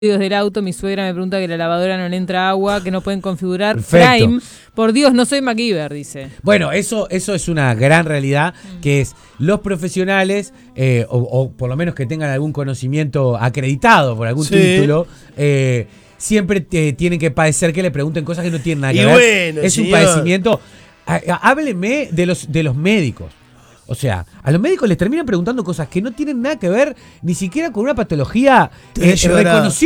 del auto, mi suegra me pregunta que la lavadora no le entra agua, que no pueden configurar Perfecto. Prime. Por Dios, no soy MacGyver, dice. Bueno, eso es una gran realidad, que es los profesionales, o por lo menos que tengan algún conocimiento acreditado por algún título, siempre tienen que padecer que le pregunten cosas que no tienen nada que ver. Bueno, es un señor. padecimiento. Hábleme de los médicos. O sea, a los médicos les terminan preguntando cosas que no tienen nada que ver ni siquiera con una patología Te voy a llevar a- reconocida.